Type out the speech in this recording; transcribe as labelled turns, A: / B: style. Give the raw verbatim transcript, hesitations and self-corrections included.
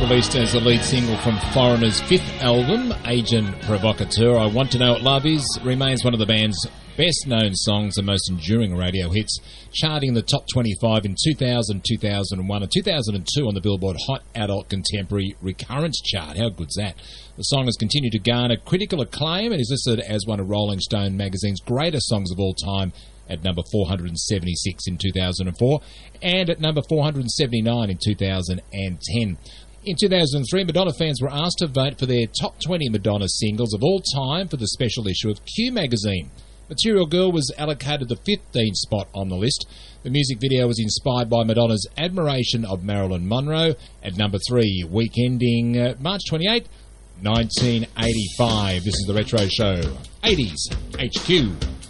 A: released as the lead single from Foreigner's fifth album, Agent Provocateur. I Want to Know What Love Is remains one of the band's best-known songs and most enduring radio hits, charting in the top twenty-five in two thousand, two thousand one and two thousand two on the Billboard Hot Adult Contemporary Recurrence chart. How good's that? The song has continued to garner critical acclaim and is listed as one of Rolling Stone magazine's greatest songs of all time at number four hundred seventy-six in two thousand four and at number four hundred seventy-nine in two thousand ten. In two thousand three, Madonna fans were asked to vote for their top twenty Madonna singles of all time for the special issue of Q magazine. Material Girl was allocated the fifteenth spot on the list. The music video was inspired by Madonna's admiration of Marilyn Monroe. At number three, week ending uh, March twenty-eighth, nineteen eighty-five. This is The Retro Show, eighties H Q.